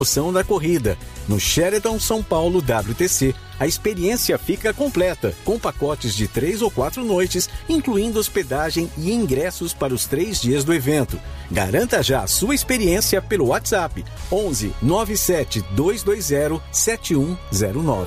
promoção da corrida. No Sheraton São Paulo WTC, a experiência fica completa, com pacotes de 3 ou 4 noites, incluindo hospedagem e ingressos para os 3 dias do evento. Garanta já a sua experiência pelo WhatsApp 11 97 220 7109.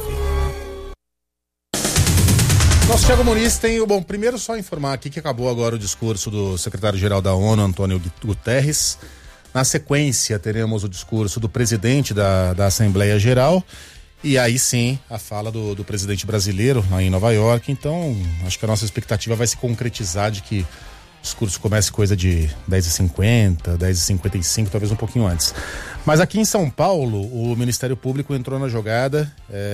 Nosso Thiago Muniz tem o... Bom, primeiro só informar aqui que acabou agora o discurso do secretário-geral da ONU, Antônio Guterres. Na sequência, teremos o discurso do presidente da Assembleia Geral e aí sim a fala do presidente brasileiro lá em Nova York. Então, acho que a nossa expectativa vai se concretizar de que o discurso comece coisa de 10h50, 10h55, talvez um pouquinho antes. Mas aqui em São Paulo, o Ministério Público entrou na jogada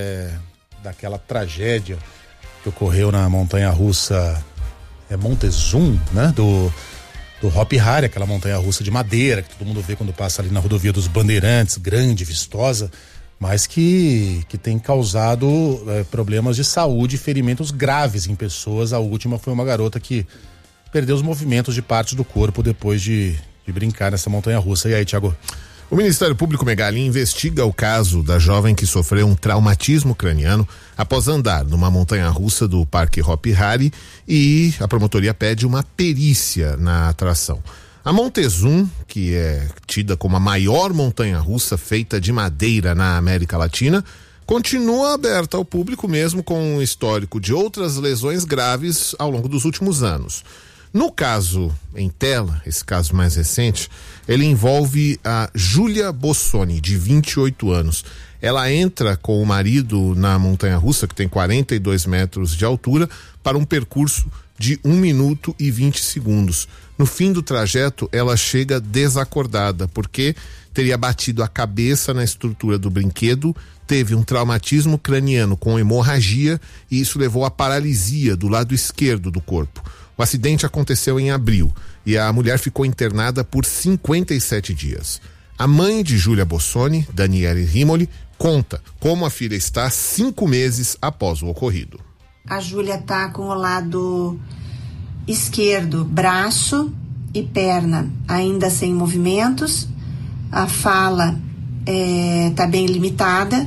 daquela tragédia que ocorreu na montanha-russa Montezum, né? Do Hopi Hari, aquela montanha-russa de madeira que todo mundo vê quando passa ali na rodovia dos Bandeirantes, grande, vistosa, mas que tem causado problemas de saúde e ferimentos graves em pessoas. A última foi uma garota que perdeu os movimentos de parte do corpo depois de brincar nessa montanha-russa. E aí, Thiago? O Ministério Público Megali investiga o caso da jovem que sofreu um traumatismo craniano após andar numa montanha-russa do Parque Hopi Hari e a promotoria pede uma perícia na atração. A Montezum, que é tida como a maior montanha-russa feita de madeira na América Latina, continua aberta ao público mesmo com um histórico de outras lesões graves ao longo dos últimos anos. No caso em tela, esse caso mais recente, ele envolve a Júlia Bossoni, de 28 anos. Ela entra com o marido na montanha-russa, que tem 42 metros de altura, para um percurso de 1 minuto e 20 segundos. No fim do trajeto, ela chega desacordada, porque teria batido a cabeça na estrutura do brinquedo, teve um traumatismo craniano com hemorragia e isso levou à paralisia do lado esquerdo do corpo. O acidente aconteceu em abril e a mulher ficou internada por 57 dias. A mãe de Júlia Bossoni, Daniele Rimoli, conta como a filha está 5 meses após o ocorrido. A Júlia está com o lado esquerdo, braço e perna ainda sem movimentos. A fala está bem limitada.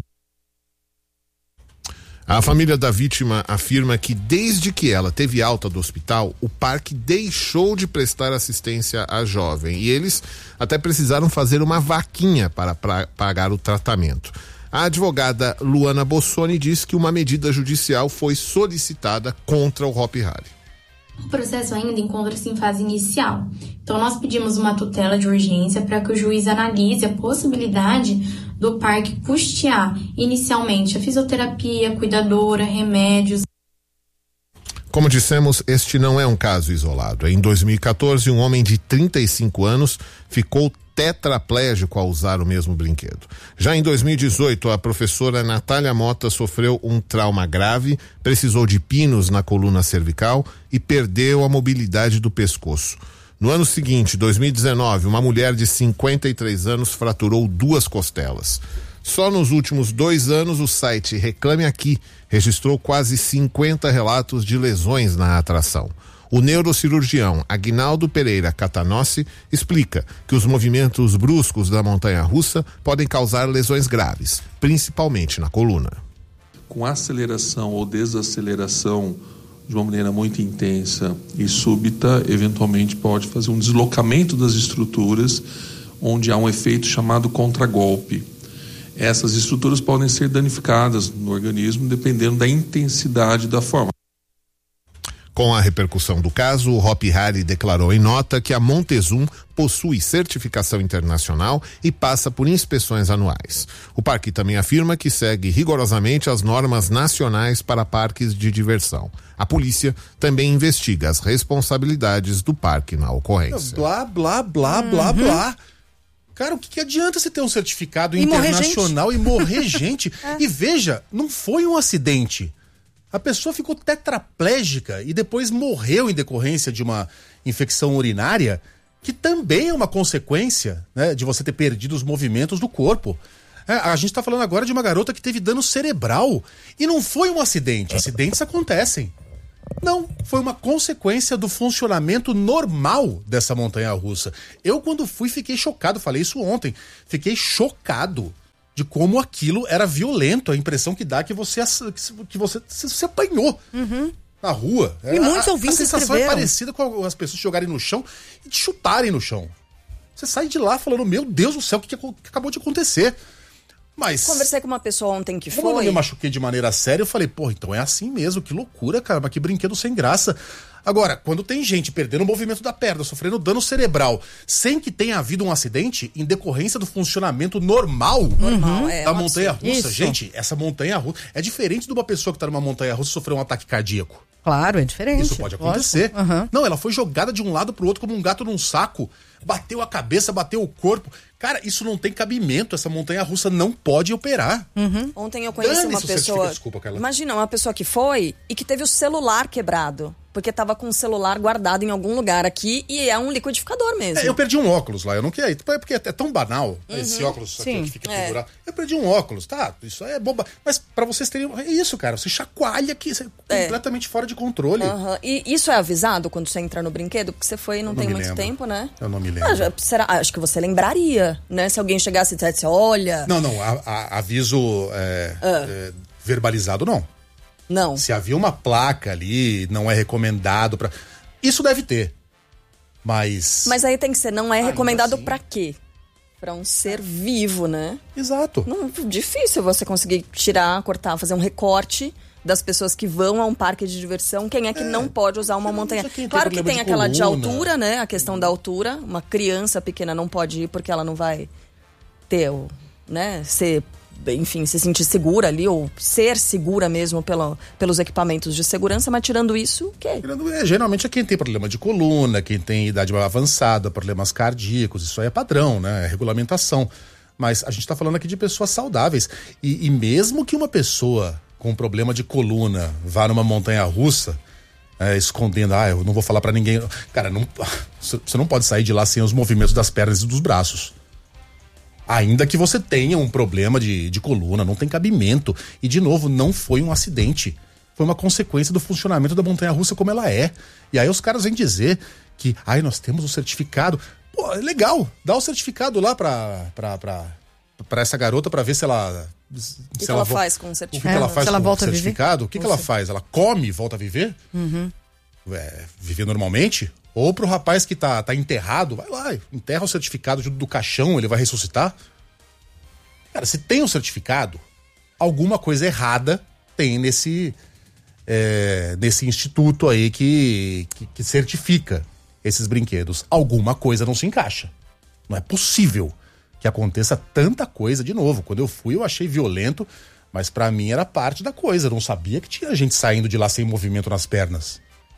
A família da vítima afirma que desde que ela teve alta do hospital, o parque deixou de prestar assistência à jovem e eles até precisaram fazer uma vaquinha para pagar o tratamento. A advogada Luana Bossoni diz que uma medida judicial foi solicitada contra o Hopi Hari. O processo ainda encontra-se em fase inicial. Então, nós pedimos uma tutela de urgência para que o juiz analise a possibilidade do parque custear inicialmente a fisioterapia, cuidadora, remédios. Como dissemos, este não é um caso isolado. Em 2014, um homem de 35 anos ficou tetraplégico ao usar o mesmo brinquedo. Já em 2018, a professora Natália Mota sofreu um trauma grave, precisou de pinos na coluna cervical e perdeu a mobilidade do pescoço. No ano seguinte, 2019, uma mulher de 53 anos fraturou 2 costelas. Só nos últimos 2 anos, o site Reclame Aqui registrou quase 50 relatos de lesões na atração. O neurocirurgião Aguinaldo Pereira Catanossi explica que os movimentos bruscos da montanha-russa podem causar lesões graves, principalmente na coluna. Com aceleração ou desaceleração de uma maneira muito intensa e súbita, eventualmente pode fazer um deslocamento das estruturas, onde há um efeito chamado contragolpe. Essas estruturas podem ser danificadas no organismo dependendo da intensidade da forma. Com a repercussão do caso, o Hopi Hari declarou em nota que a Montezum possui certificação internacional e passa por inspeções anuais. O parque também afirma que segue rigorosamente as normas nacionais para parques de diversão. A polícia também investiga as responsabilidades do parque na ocorrência. Blá, blá, blá, blá, blá. Cara, o que adianta você ter um certificado internacional e morrer gente? E veja, não foi um acidente. A pessoa ficou tetraplégica e depois morreu em decorrência de uma infecção urinária, que também é uma consequência, né, de você ter perdido os movimentos do corpo. A gente está falando agora de uma garota que teve dano cerebral e não foi um acidente. Acidentes acontecem. Não, foi uma consequência do funcionamento normal dessa montanha-russa. Eu, quando fui, fiquei chocado. Falei isso ontem. Fiquei chocado de como aquilo era violento. A impressão que dá que você apanhou na rua. E muitos ouvintes A sensação escreveram. é parecida com as pessoas jogarem no chão e te chutarem no chão. Você sai de lá falando, meu Deus do céu, o que acabou de acontecer? Mas Conversei com uma pessoa ontem que como eu não foi. me machuquei de maneira séria, eu falei, pô, então é assim mesmo, que loucura, cara, mas que brinquedo sem graça. Agora, quando tem gente perdendo o movimento da perna, sofrendo dano cerebral, sem que tenha havido um acidente, em decorrência do funcionamento normal é da um montanha-russa, absurdo. gente, essa montanha-russa é diferente de uma pessoa que tá numa montanha-russa e sofreu um ataque cardíaco. Claro, é diferente. Isso pode acontecer. Lógico. Uhum. Não, ela foi jogada de um lado pro outro como um gato num saco. Bateu a cabeça, bateu o corpo. Cara, isso não tem cabimento. Essa montanha-russa não pode operar. Ontem eu conheci Dane-se uma o certificado. pessoa. Desculpa, Carla. Imagina, uma pessoa que foi e que teve o celular quebrado. Porque tava com o celular guardado em algum lugar aqui e é um liquidificador mesmo. Eu perdi um óculos lá, eu não queria. Porque é tão banal esse óculos aqui Sim. que fica pendurado. Eu perdi um óculos, tá? Isso aí é boba. Mas pra vocês terem. É isso, cara. Você chacoalha aqui, você completamente fora de controle. Aham. E isso é avisado quando você entra no brinquedo? Porque você foi não tem me muito lembro. tempo, né? Eu não me lembro. Acho que você lembraria, né? Se alguém chegasse e dissesse, olha... Não, aviso verbalizado não. Não. Se havia uma placa ali, não é recomendado pra. Isso deve ter. Mas Mas aí tem que ser, não é Ainda recomendado assim. pra quê? Pra um ser vivo, né? Exato. Não, difícil você conseguir tirar, cortar, fazer um recorte das pessoas que vão a um parque de diversão. Quem é que não pode usar uma montanha? quem tem Claro que problema tem de aquela de coluna. altura, né? A questão da altura. Uma criança pequena não pode ir porque ela não vai ter, né? Enfim, se sentir segura ali, ou ser segura mesmo pelos equipamentos de segurança, mas tirando isso, o quê? Geralmente é quem tem problema de coluna, quem tem idade mais avançada, problemas cardíacos, isso aí é padrão, né? É regulamentação. Mas a gente tá falando aqui de pessoas saudáveis. E mesmo que uma pessoa com problema de coluna vá numa montanha-russa, escondendo, eu não vou falar pra ninguém. Cara, você não pode sair de lá sem os movimentos das pernas e dos braços. Ainda que você tenha um problema de coluna, não tem cabimento. E, de novo, não foi um acidente. Foi uma consequência do funcionamento da montanha-russa como ela é. E aí os caras vêm dizer que, nós temos o certificado. Pô, é legal. Dá o certificado lá pra essa garota pra ver se ela... O que ela faz com o O que certificado? ela faz Se ela com o volta a viver? certificado? O que ela faz? Ela come e volta a viver? Viver normalmente? Ou pro rapaz que tá enterrado, vai lá, enterra o certificado junto do caixão, ele vai ressuscitar. Cara, se tem um certificado, alguma coisa errada tem nesse instituto aí que certifica esses brinquedos. Alguma coisa não se encaixa. Não é possível que aconteça tanta coisa de novo. Quando eu fui, eu achei violento, mas pra mim era parte da coisa. Eu não sabia que tinha gente saindo de lá sem movimento nas pernas.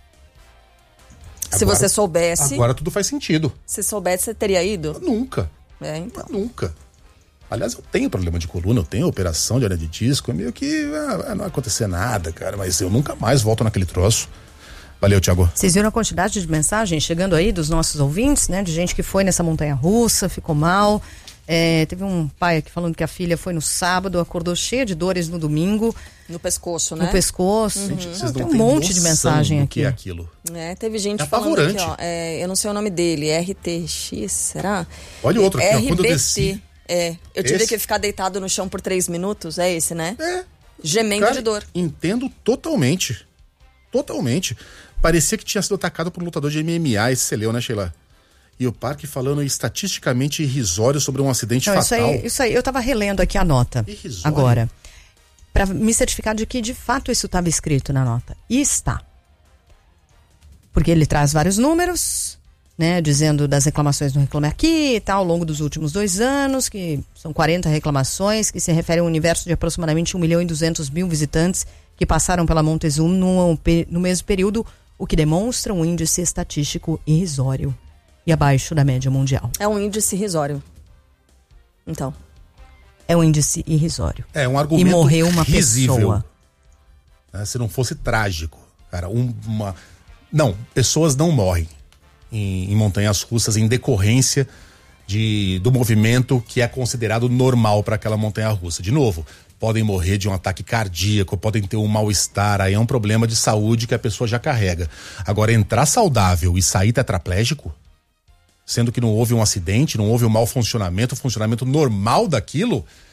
Se você soubesse... Agora tudo faz sentido. Se soubesse, você teria ido? Nunca. Então. Nunca. Aliás, eu tenho problema de coluna, eu tenho operação de hernia de disco, é meio que não vai acontecer nada, cara, mas eu nunca mais volto naquele troço. Valeu, Thiago. Vocês viram a quantidade de mensagens chegando aí dos nossos ouvintes, né? De gente que foi nessa montanha-russa, ficou mal. Teve um pai aqui falando que a filha foi no sábado, acordou cheia de dores no domingo. No pescoço, né? No pescoço. Vocês Tem não um têm monte de noção mensagem do aqui. que é aquilo. Teve gente É falando aqui, apavorante. eu não sei o nome dele, RTX, será? Olha o outro aqui, RBT. quando eu desci. Eu tive Esse? que ficar deitado no chão por 3 minutos, é esse, né? Gemendo Cara, de dor. Entendo totalmente. Totalmente. Parecia que tinha sido atacado por um lutador de MMA, esse você leu, né, Sheila? E o parque falando estatisticamente irrisório sobre um acidente Não, fatal. Isso aí, eu tava relendo aqui a nota Irrisório. agora, para me certificar de que de fato isso estava escrito na nota. E está. Porque ele traz vários números, né, dizendo das reclamações no Reclame Aqui e tal, ao longo dos últimos 2 anos, que são 40 reclamações, que se referem a um universo de aproximadamente 1.200.000 visitantes que passaram pela Montezum no mesmo período, o que demonstra um índice estatístico irrisório e abaixo da média mundial. É um índice irrisório. Então. É um índice irrisório. É um argumento E morreu uma risível. pessoa. Se não fosse trágico, cara, Não, pessoas não morrem em montanhas russas em decorrência do movimento que é considerado normal para aquela montanha russa. De novo, podem morrer de um ataque cardíaco, podem ter um mal-estar, aí é um problema de saúde que a pessoa já carrega. Agora, entrar saudável e sair tetraplégico, sendo que não houve um acidente, não houve um mau funcionamento, o funcionamento normal daquilo,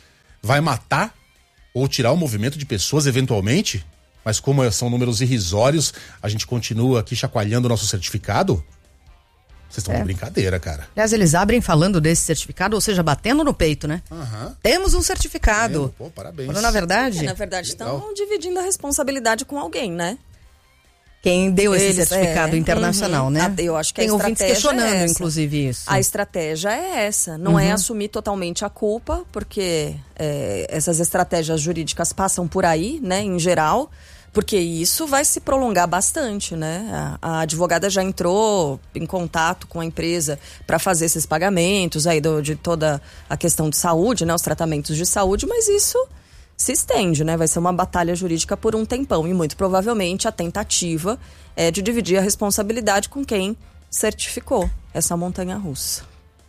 vai matar ou tirar o movimento de pessoas eventualmente? Mas como são números irrisórios, a gente continua aqui chacoalhando o nosso certificado? Vocês estão de brincadeira, cara. Aliás, eles abrem falando desse certificado, ou seja, batendo no peito, né? Temos um certificado. Pô, parabéns. Quando, na verdade estão dividindo a responsabilidade com alguém, né? Quem deu esse certificado internacional, né? Eu acho que tem ouvintes questionando, inclusive, isso. A estratégia é essa, não é assumir totalmente a culpa, porque essas estratégias jurídicas passam por aí, né, em geral, porque isso vai se prolongar bastante, né? A advogada já entrou em contato com a empresa para fazer esses pagamentos aí de toda a questão de saúde, né, os tratamentos de saúde, mas isso se estende, né? Vai ser uma batalha jurídica por um tempão e muito provavelmente a tentativa é de dividir a responsabilidade com quem certificou essa montanha-russa.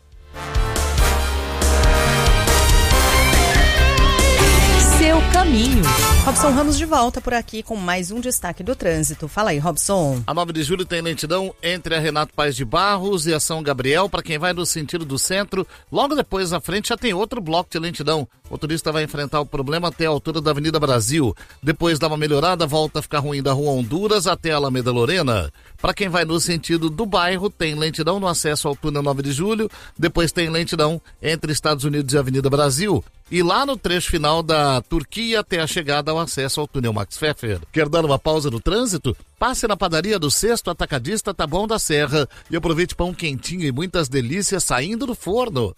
Seu caminho. Robson Ramos de volta por aqui com mais um destaque do trânsito. Fala aí, Robson. A 9 de julho tem lentidão entre a Renato Paes de Barros e a São Gabriel para quem vai no sentido do centro. Logo depois, à frente, já tem outro bloco de lentidão. O motorista vai enfrentar o problema até a altura da Avenida Brasil. Depois dá uma melhorada, volta a ficar ruim da Rua Honduras até a Alameda Lorena. Para quem vai no sentido do bairro, tem lentidão no acesso ao túnel 9 de julho. Depois tem lentidão entre Estados Unidos e Avenida Brasil. E lá no trecho final da Turquia até a chegada ao acesso ao túnel Max Pfeffer. Quer dar uma pausa no trânsito? Passe na padaria do Sexto Atacadista Taboão da Serra e aproveite pão quentinho e muitas delícias saindo do forno.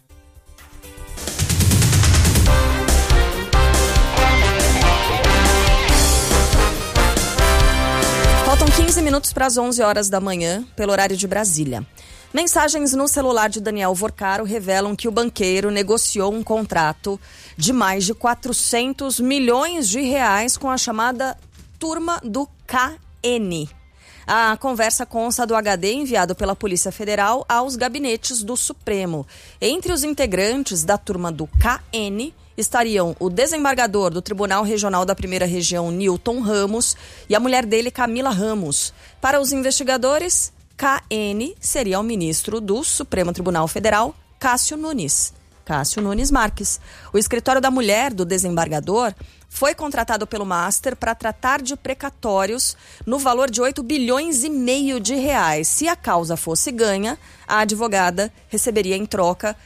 Faltam 15 minutos para as 11 horas da manhã, pelo horário de Brasília. Mensagens no celular de Daniel Vorcaro revelam que o banqueiro negociou um contrato de mais de 400 milhões de reais com a chamada Turma do KN. A conversa consta do HD enviado pela Polícia Federal aos gabinetes do Supremo. Entre os integrantes da Turma do KN estariam o desembargador do Tribunal Regional da Primeira Região, Newton Ramos, e a mulher dele, Camila Ramos. Para os investigadores, KN seria o ministro do Supremo Tribunal Federal, Cássio Nunes Marques. O escritório da mulher do desembargador foi contratado pelo Master para tratar de precatórios no valor de 8 bilhões e meio de reais. Se a causa fosse ganha, a advogada receberia em troca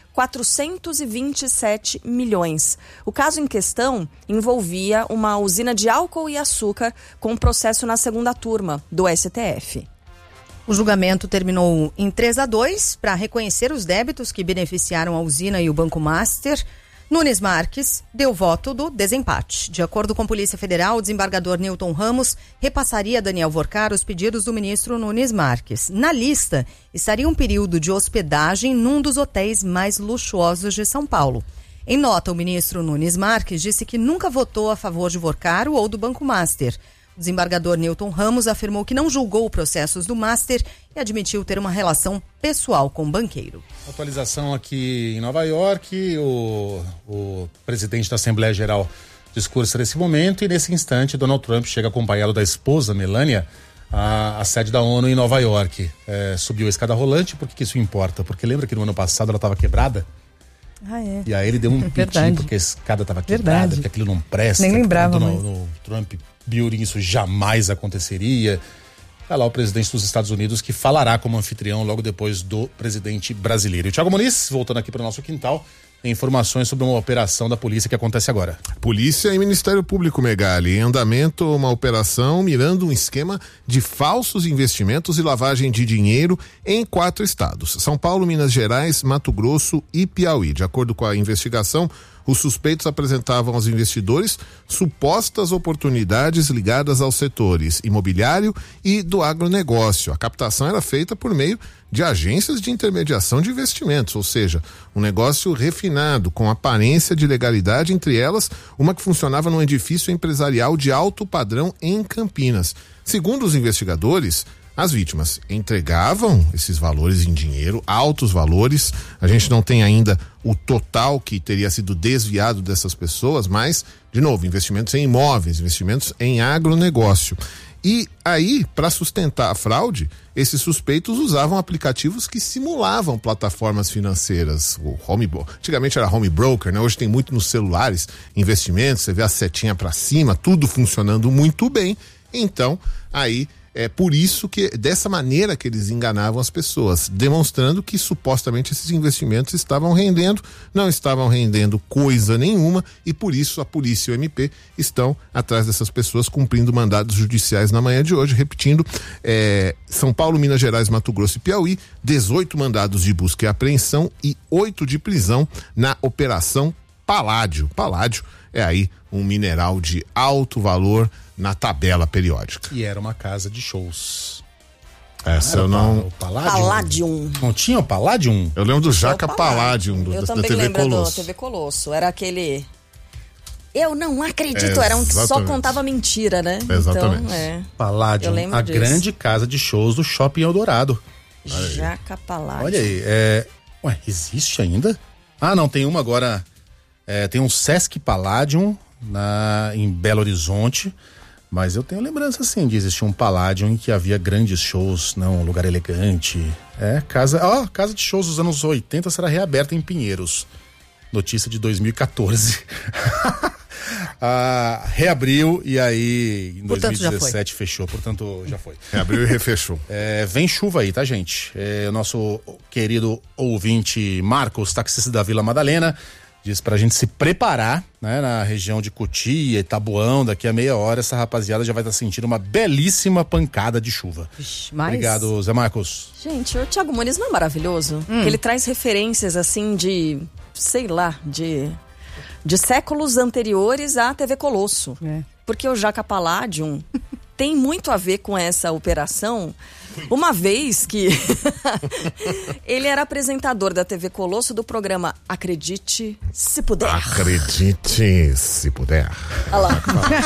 427 milhões. O caso em questão envolvia uma usina de álcool e açúcar com processo na segunda turma do STF. O julgamento terminou em 3-2 para reconhecer os débitos que beneficiaram a usina e o Banco Master. Nunes Marques deu voto do desempate. De acordo com a Polícia Federal, o desembargador Newton Ramos repassaria a Daniel Vorcaro os pedidos do ministro Nunes Marques. Na lista estaria um período de hospedagem num dos hotéis mais luxuosos de São Paulo. Em nota, o ministro Nunes Marques disse que nunca votou a favor de Vorcaro ou do Banco Master. O desembargador Newton Ramos afirmou que não julgou processos do Master e admitiu ter uma relação pessoal com o banqueiro. Atualização aqui em Nova York, o presidente da Assembleia Geral discursa nesse momento e nesse instante Donald Trump chega acompanhado da esposa Melania à sede da ONU em Nova York. Subiu a escada rolante, por que isso importa? Porque lembra que no ano passado ela estava quebrada? E aí ele deu um piti porque a escada estava quebrada, que aquilo não presta. Nem lembrava, no Trump Building isso jamais aconteceria. Tá lá o presidente dos Estados Unidos que falará como anfitrião logo depois do presidente brasileiro. E o Thiago Muniz, voltando aqui para o nosso quintal, tem informações sobre uma operação da polícia que acontece agora. Polícia e Ministério Público, Megali, em andamento uma operação mirando um esquema de falsos investimentos e lavagem de dinheiro em 4 estados: São Paulo, Minas Gerais, Mato Grosso e Piauí. De acordo com a investigação, os suspeitos apresentavam aos investidores supostas oportunidades ligadas aos setores imobiliário e do agronegócio. A captação era feita por meio de agências de intermediação de investimentos, ou seja, um negócio refinado, com aparência de legalidade, entre elas uma que funcionava num edifício empresarial de alto padrão em Campinas. Segundo os investigadores, as vítimas entregavam esses valores em dinheiro, altos valores. A gente não tem ainda o total que teria sido desviado dessas pessoas, mas, de novo, investimentos em imóveis, investimentos em agronegócio. E aí, para sustentar a fraude, esses suspeitos usavam aplicativos que simulavam plataformas financeiras. Antigamente era home broker, né? Hoje tem muito nos celulares, investimentos, você vê a setinha para cima, tudo funcionando muito bem. Então, aí é por isso que, dessa maneira que eles enganavam as pessoas, demonstrando que supostamente esses investimentos estavam rendendo, não estavam rendendo coisa nenhuma, e por isso a polícia e o MP estão atrás dessas pessoas cumprindo mandados judiciais na manhã de hoje. Repetindo, São Paulo, Minas Gerais, Mato Grosso e Piauí, 18 mandados de busca e apreensão e 8 de prisão na Operação Paládio. Paládio é aí um mineral de alto valor na tabela periódica. E era uma casa de shows. Essa eu não... O Palladium? Palladium. Não tinha o Palladium? Eu lembro do Jaca Palladium, da TV Colosso. Da TV Colosso. Era aquele... Eu não acredito, era um que só contava mentira, né? Exatamente. Então, Palladium, a grande casa de shows do Shopping Eldorado. Jaca Palladium. Olha aí, Ué, existe ainda? Ah, não, tem uma agora... tem um Sesc Palladium em Belo Horizonte, mas eu tenho lembrança, assim, de existir um Palladium em que havia grandes shows, né, um lugar elegante. Casa de shows dos anos 80 será reaberta em Pinheiros. Notícia de 2014. Reabriu e aí em 2017 fechou, portanto já foi. Reabriu e refechou. Vem chuva aí, tá, gente? O nosso querido ouvinte Marcos, taxista da Vila Madalena, diz pra gente se preparar, né, na região de Cotia, Itabuão, daqui a meia hora essa rapaziada já vai estar sentindo uma belíssima pancada de chuva. Obrigado, Zé Marcos. Gente, o Thiago Muniz não é maravilhoso? Que ele traz referências, assim, de, sei lá, de séculos anteriores à TV Colosso. Porque o Jaca Palladium tem muito a ver com essa operação. Uma vez que ele era apresentador da TV Colosso do programa Acredite Se Puder. Acredite Se Puder. Olha lá.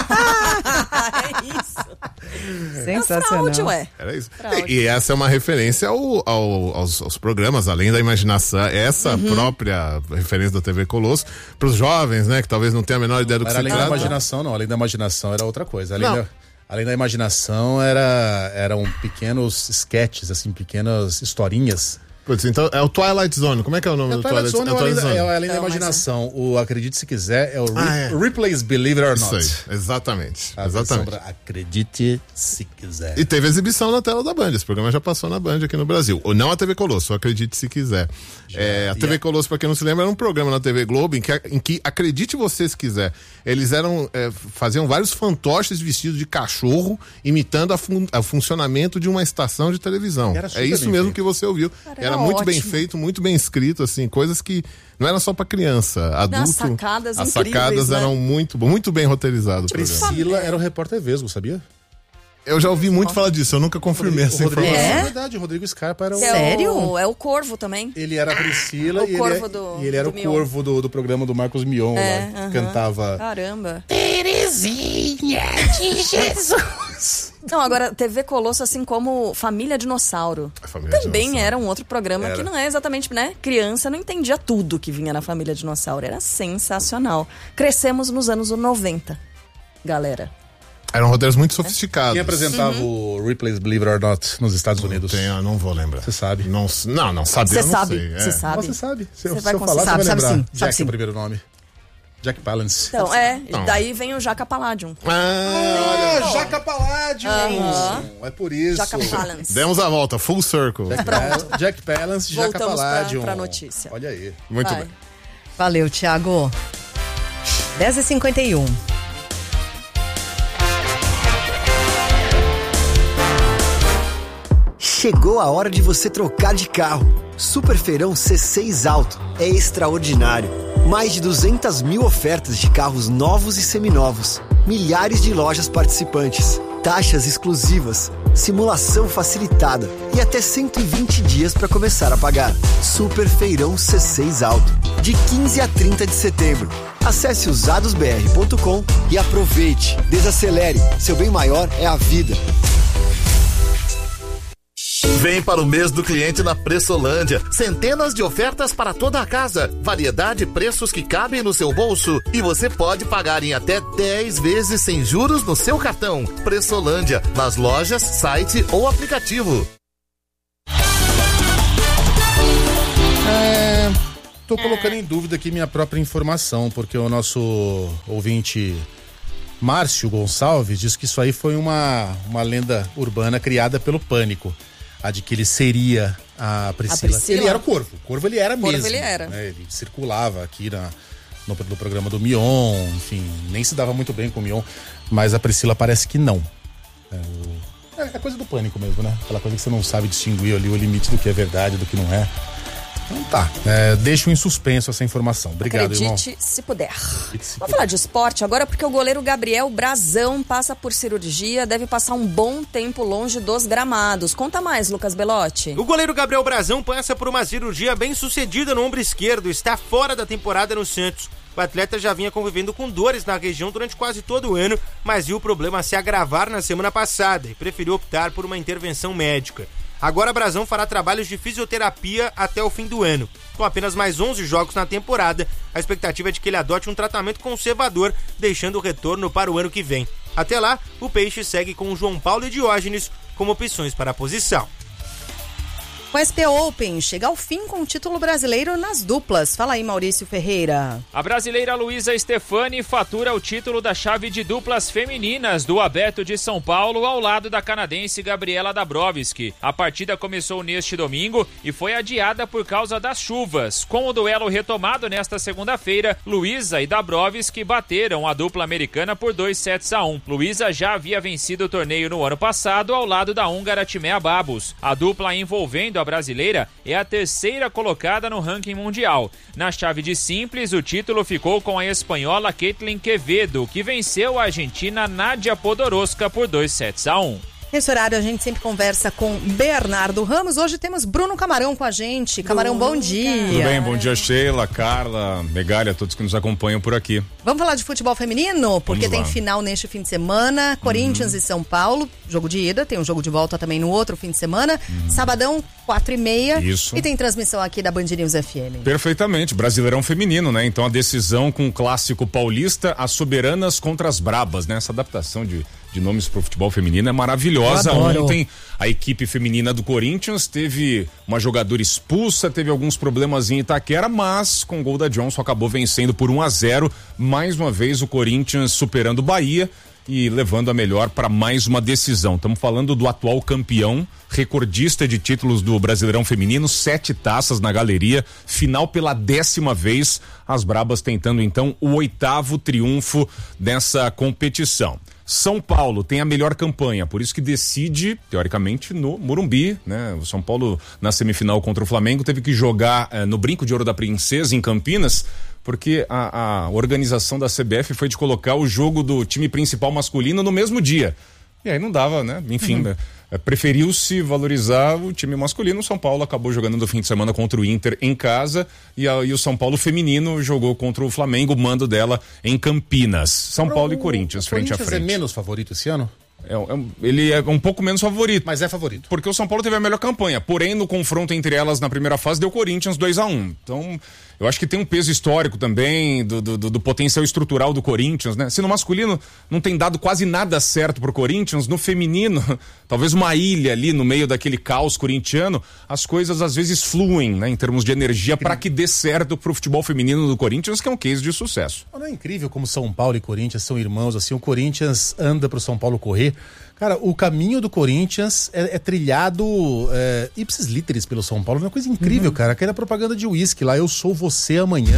É isso. Sensacional. É fraude, ué. Era isso. E essa é uma referência aos programas, além da imaginação. Essa própria referência da TV Colosso para os jovens, né? Que talvez não tenham a menor ideia do que se trata. Além da imaginação, não. Além da imaginação era outra coisa. Além da imaginação, eram pequenos sketches, assim, pequenas historinhas. Putz, então é o Twilight Zone. Como é que é o nome do Twilight Zone? Além da imaginação. O Acredite Se Quiser é o Replays Believe It or Not. Isso aí, exatamente. Acredite Se Quiser. E teve exibição na tela da Band. Esse programa já passou na Band aqui no Brasil. Ou não a TV Colosso, Acredite Se Quiser. A TV Colosso, pra quem não se lembra, era um programa na TV Globo em que acredite você se quiser. Eles faziam vários fantoches vestidos de cachorro, imitando o funcionamento de uma estação de televisão. É isso mesmo que você ouviu. Era muito bem feito, muito bem escrito, assim, coisas que não eram só pra criança, adulto. As sacadas eram muito bem roteirizadas. Priscila era o repórter Vesgo, sabia? Eu já ouvi muito falar disso, eu nunca confirmei essa informação. É verdade, o Rodrigo Scarpa era o... Sério? É o Corvo também. Ele era a Priscila e ele era o Corvo do programa do Marcos Mion, lá, que cantava... Caramba. Terezinha de Jesus. Não, agora, TV Colosso, assim como Família Dinossauro. Também era um outro programa que não é exatamente, né? Criança não entendia tudo que vinha na Família Dinossauro. Era sensacional. Crescemos nos anos 90, galera. Eram roteiros muito sofisticados. Quem apresentava o Replays Believe It or Not nos Estados Unidos? Eu não vou lembrar. Você sabe? Não sabe. Você sabe. Você sabe. Se eu falar, você vai lembrar. Sabe sim. Jack é o primeiro nome. Jack Palance. Então, daí vem o Jaca Palladium. Olha, Jaca Palladium. É por isso. Jaca Palance. Demos a volta, full circle. Jack Palance, Jaca Palladium. Voltamos pra notícia. Olha aí. Muito bem. Valeu, Thiago. 10h51. Chegou a hora de você trocar de carro. Super Feirão C6 Auto é extraordinário. Mais de 200 mil ofertas de carros novos e seminovos. Milhares de lojas participantes. Taxas exclusivas. Simulação facilitada. E até 120 dias para começar a pagar. Super Feirão C6 Auto. De 15 a 30 de setembro. Acesse usadosbr.com e aproveite. Desacelere. Seu bem maior é a vida. Vem para o mês do cliente na Pressolândia. Centenas de ofertas para toda a casa. Variedade e preços que cabem no seu bolso. E você pode pagar em até 10 vezes sem juros no seu cartão. Pressolândia, nas lojas, site ou aplicativo. Tô colocando em dúvida aqui minha própria informação, porque o nosso ouvinte Márcio Gonçalves diz que isso aí foi uma lenda urbana criada pelo Pânico. A de que ele seria a Priscila. Ele era o Corvo. O Corvo ele era mesmo. Ele era. Né? Ele circulava aqui no programa do Mion, enfim, nem se dava muito bem com o Mion, mas a Priscila parece que não. É coisa do Pânico mesmo, né? Aquela coisa que você não sabe distinguir ali o limite do que é verdade, do que não é. Então tá, deixo em suspenso essa informação. Obrigado, Acredite, irmão. se puder. Vamos falar de esporte agora, porque o goleiro Gabriel Brazão passa por cirurgia, deve passar um bom tempo longe dos gramados. Conta mais, Lucas Belotti. O goleiro Gabriel Brazão passa por uma cirurgia bem sucedida no ombro esquerdo, está fora da temporada no Santos. O atleta já vinha convivendo com dores na região durante quase todo o ano, mas viu o problema se agravar na semana passada e preferiu optar por uma intervenção médica. Agora Brazão fará trabalhos de fisioterapia até o fim do ano. Com apenas mais 11 jogos na temporada, a expectativa é de que ele adote um tratamento conservador, deixando o retorno para o ano que vem. Até lá, o Peixe segue com o João Paulo e Diógenes como opções para a posição. O SP Open chega ao fim com o título brasileiro nas duplas. Fala aí, Maurício Ferreira. A brasileira Luísa Stefani fatura o título da chave de duplas femininas do Aberto de São Paulo ao lado da canadense Gabriela Dabrowski. A partida começou neste domingo e foi adiada por causa das chuvas. Com o duelo retomado nesta segunda-feira, Luísa e Dabrowski bateram a dupla americana por 2-1. Luísa já havia vencido o torneio no ano passado ao lado da húngara Timea Babos. A dupla envolvendo a brasileira é a terceira colocada no ranking mundial. Na chave de simples, o título ficou com a espanhola Caitlin Quevedo, que venceu a argentina Nádia Podoroska por 2-1. Nesse horário a gente sempre conversa com Bernardo Ramos. Hoje temos Bruno Camarão com a gente. Camarão, bom dia. Tudo bem, bom dia Sheila, Carla, Megali, a todos que nos acompanham por aqui. Vamos falar de futebol feminino? Porque tem final neste fim de semana, Corinthians e São Paulo, jogo de ida, tem um jogo de volta também no outro fim de semana, sabadão, 4h30. Isso. E tem transmissão aqui da Band News FM. Perfeitamente, Brasileirão feminino, né? Então a decisão com o clássico paulista, as soberanas contra as brabas, né? Essa adaptação de nomes pro futebol feminino é maravilhosa. Ontem a equipe feminina do Corinthians teve uma jogadora expulsa, teve alguns problemas em Itaquera, mas com o gol da Johnson acabou vencendo por 1-0. Mais uma vez o Corinthians superando o Bahia e levando a melhor para mais uma decisão. Estamos falando do atual campeão, recordista de títulos do Brasileirão Feminino, 7 taças na galeria, final pela 10ª vez, as brabas tentando então o 8º triunfo dessa competição. São Paulo tem a melhor campanha, por isso que decide, teoricamente, no Morumbi, né? O São Paulo, na semifinal contra o Flamengo, teve que jogar no Brinco de Ouro da Princesa, em Campinas, porque a organização da CBF foi de colocar o jogo do time principal masculino no mesmo dia. E aí não dava, né? Enfim, preferiu-se valorizar o time masculino. O São Paulo acabou jogando no fim de semana contra o Inter em casa e o São Paulo feminino jogou contra o Flamengo, o mando dela em Campinas. São Paulo e Corinthians, frente a frente. O Corinthians é menos favorito esse ano? Ele é um pouco menos favorito. Mas é favorito. Porque o São Paulo teve a melhor campanha. Porém, no confronto entre elas na primeira fase, deu Corinthians 2-1. Então, eu acho que tem um peso histórico também do potencial estrutural do Corinthians, né? Se no masculino não tem dado quase nada certo pro Corinthians, no feminino, talvez uma ilha ali no meio daquele caos corintiano, as coisas às vezes fluem, né? Em termos de energia para que dê certo pro futebol feminino do Corinthians, que é um case de sucesso. Não é incrível como São Paulo e Corinthians são irmãos, assim, o Corinthians anda pro São Paulo correr. Cara, o caminho do Corinthians é trilhado ipsis literis pelo São Paulo. É uma coisa incrível, cara. Aquela propaganda de uísque lá, eu sou você amanhã.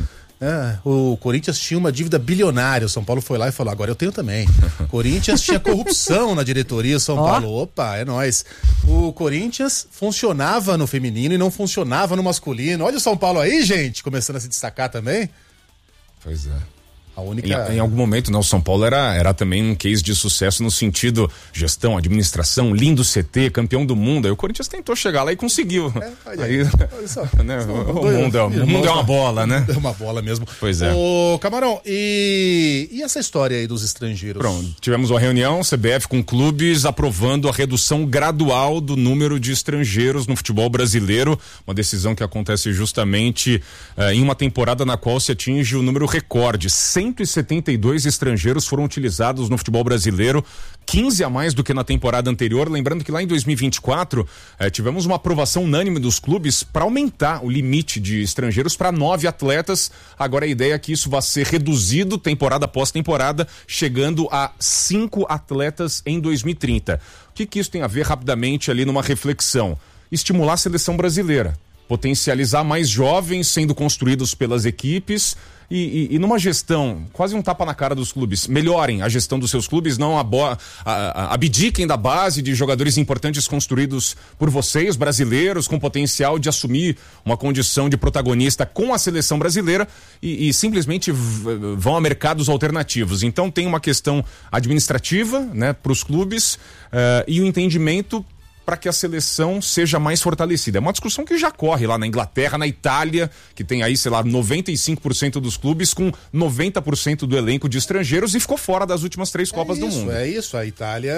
O Corinthians tinha uma dívida bilionária. O São Paulo foi lá e falou, agora eu tenho também. Corinthians tinha corrupção na diretoria. São Paulo, opa, é nóis. O Corinthians funcionava no feminino e não funcionava no masculino. Olha o São Paulo aí, gente, começando a se destacar também. Pois é. A única... Em algum momento, né, o São Paulo era também um case de sucesso no sentido gestão, administração, lindo CT, campeão do mundo. Aí o Corinthians tentou chegar lá e conseguiu. Olha só. Né, o mundo é uma bola, né? É uma bola mesmo. Pois é. Ô, Camarão, e essa história aí dos estrangeiros? Pronto, tivemos uma reunião, CBF com clubes, aprovando a redução gradual do número de estrangeiros no futebol brasileiro. Uma decisão que acontece justamente em uma temporada na qual se atinge o número recorde. 172 estrangeiros foram utilizados no futebol brasileiro, 15 a mais do que na temporada anterior. Lembrando que lá em 2024 tivemos uma aprovação unânime dos clubes para aumentar o limite de estrangeiros para 9 atletas. Agora a ideia é que isso vai ser reduzido temporada após temporada, chegando a 5 atletas em 2030. O que isso tem a ver rapidamente ali numa reflexão? Estimular a seleção brasileira, potencializar mais jovens sendo construídos pelas equipes e numa gestão, quase um tapa na cara dos clubes. Melhorem a gestão dos seus clubes, não abdiquem da base de jogadores importantes construídos por vocês, brasileiros, com potencial de assumir uma condição de protagonista com a seleção brasileira e simplesmente vão a mercados alternativos. Então tem uma questão administrativa, né, para os clubes e o entendimento para que a seleção seja mais fortalecida. É uma discussão que já corre lá na Inglaterra, na Itália, que tem aí, 95% dos clubes com 90% do elenco de estrangeiros e ficou fora das últimas 3 Copas do Mundo. É isso, a Itália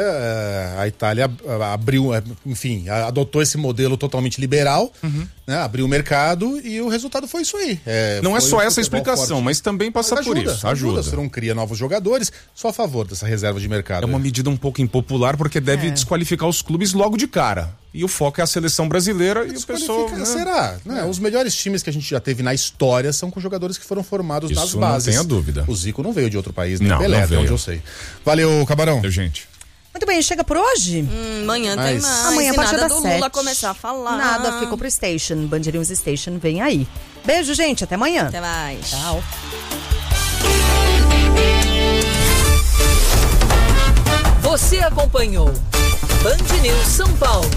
abriu, enfim, adotou esse modelo totalmente liberal, né, abriu o mercado e o resultado foi isso aí. Não é só essa explicação, forte, mas também passa por isso. Ajuda. Você não cria novos jogadores, só a favor dessa reserva de mercado. É uma medida um pouco impopular porque deve desqualificar os clubes logo de cara. E o foco é a seleção brasileira e o pessoal... Será? Os melhores times que a gente já teve na história são com jogadores que foram formados nas bases. Não tenha dúvida. O Zico não veio de outro país, nem Pelé, até onde eu sei. Valeu, Camarão. Gente. Muito bem, chega por hoje? Amanhã tem mais. Amanhã a partir nada das do 7. Lula começar a falar. Nada, ficou pro Station. Band News Station vem aí. Beijo, gente. Até amanhã. Até mais. Tchau. Você acompanhou Band News São Paulo.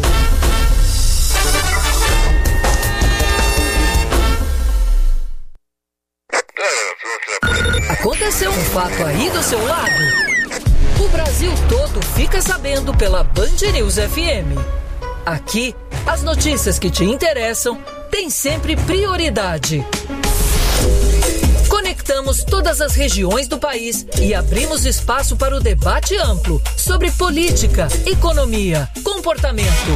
Aconteceu um fato aí do seu lado? O Brasil todo fica sabendo pela Band News FM. Aqui, as notícias que te interessam têm sempre prioridade. Conectamos todas as regiões do país e abrimos espaço para o debate amplo sobre política, economia, comportamento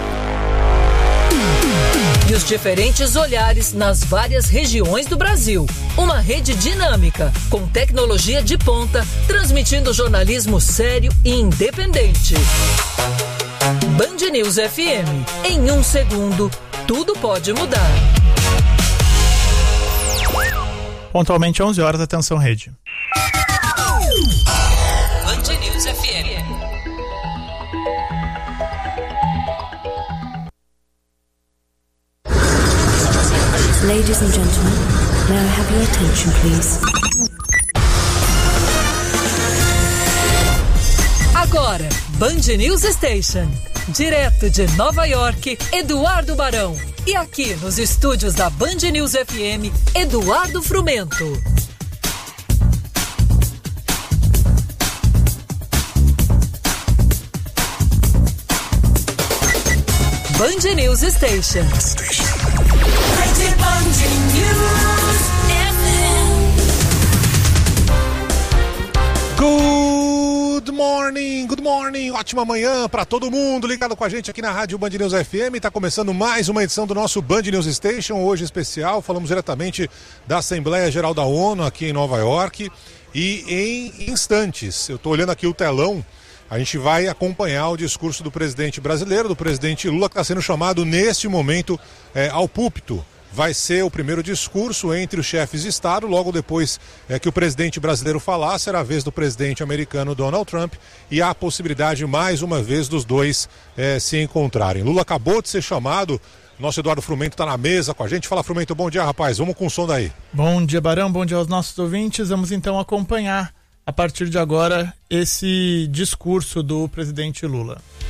e os diferentes olhares nas várias regiões do Brasil. Uma rede dinâmica, com tecnologia de ponta, transmitindo jornalismo sério e independente. Band News FM. Em 1 segundo, tudo pode mudar. Pontualmente 11 horas, atenção rede. Band News FM. Ladies and gentlemen, may I have your attention, please? Agora, Band News Station. Direto de Nova York, Eduardo Barão. E aqui nos estúdios da Band News FM, Eduardo Frumento. Band News Station. Good morning, ótima manhã para todo mundo ligado com a gente aqui na Rádio Band News FM. Tá começando mais uma edição do nosso Band News Station, hoje especial. Falamos diretamente da Assembleia Geral da ONU aqui em Nova York. E em instantes, eu tô olhando aqui o telão, a gente vai acompanhar o discurso do presidente brasileiro, do presidente Lula, que está sendo chamado neste momento ao púlpito. Vai ser o primeiro discurso entre os chefes de Estado, logo depois que o presidente brasileiro falar, será a vez do presidente americano Donald Trump e há a possibilidade, mais uma vez, dos dois se encontrarem. Lula acabou de ser chamado, nosso Eduardo Frumento está na mesa com a gente. Fala, Frumento, bom dia, rapaz, vamos com o som daí. Bom dia, Barão, bom dia aos nossos ouvintes. Vamos então acompanhar, a partir de agora, esse discurso do presidente Lula.